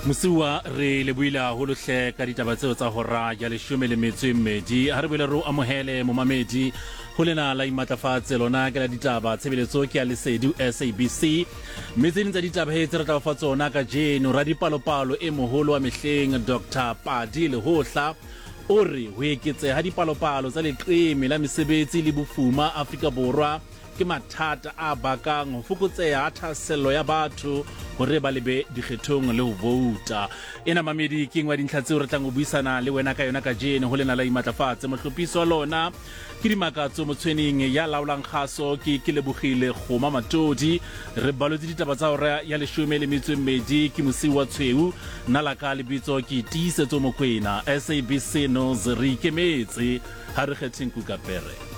Musiwa re le buila ho lohle ka ditaba tseo tsa hora ya 12 ha re bile ro amohele momamedi ho lena la imatlafatse lona ke la ditaba tshebeletso ke ya Lesedi SABC metseng tsa ditaba he tse re tla fa tsona ka jeno ra dipalopalo e moholo wa mehleng Dr Padi Lehohla o re ho eketse ha dipalopalo tsa leqeme la mesebetsi le bofuma Afrika Borwa ke mathata a bakang ho fokotseha thasello ya batho hore ba lebe dikgethong le ho vouta ena mamedi ke ngwa dintlha tseo re tlang go buisana le wena ka yona ka jene ho lena la imatlafatse mohlophiso wa lona ke dimakatso motshweneng ya laolang kgaso ke Lebogile Kgoma Matodi re balotse ditaba tsa hora ya 12 ke Musiwa Tshweu nna la ka lebitso ke Tiisetso Mokoena SABC News re ikemetse ha re kgetheng Kukapere.